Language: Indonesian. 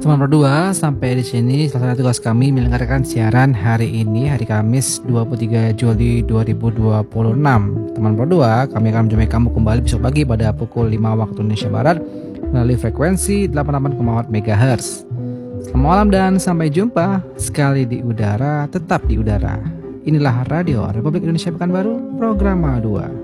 teman berdua, sampai di sini selesai tugas kami menyelenggarakan siaran hari ini, hari Kamis 23 Juli 2026. Teman berdua, kami akan menjumpai kamu kembali besok pagi pada pukul 5 waktu Indonesia Barat melalui frekuensi 88,4 MHz. Selamat malam dan sampai jumpa. Sekali di udara, tetap di udara. Inilah Radio Republik Indonesia Pekanbaru, Program A2.